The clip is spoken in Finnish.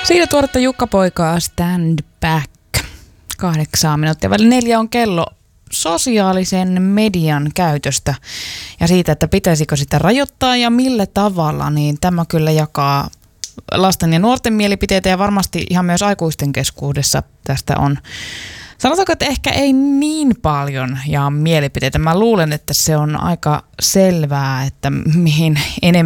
Siitä tuoretta Jukka-poikaa Stand Back. 8 minuuttia. Väli 4 on kello sosiaalisen median käytöstä ja siitä, että pitäisikö sitä rajoittaa ja millä tavalla, niin tämä kyllä jakaa lasten ja nuorten mielipiteitä ja varmasti ihan myös aikuisten keskuudessa tästä on. Sanotaanko, että ehkä ei niin paljon ja mielipiteitä. Mä luulen, että se on aika selvää, että mihin enemmän